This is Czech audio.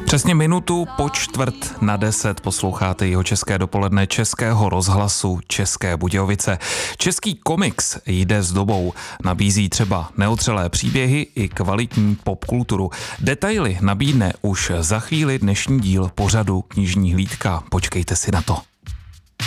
Přesně minutu po 9:45 posloucháte Jihočeské dopoledne Českého rozhlasu České Budějovice. Český komiks jde s dobou. Nabízí třeba neotřelé příběhy i kvalitní popkulturu. Detaily nabídne už za chvíli dnešní díl pořadu Knižní hlídka. Počkejte si na to.